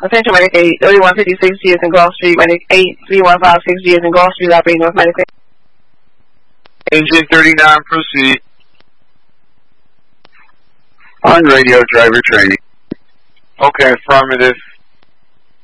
Attention, Medic 8, 3156G is in Gulf Street, Medic 8, 3156G is in Gulf Street, operating North Medic 8. Engine 39, proceed. On radio, driver training. Okay, affirmative.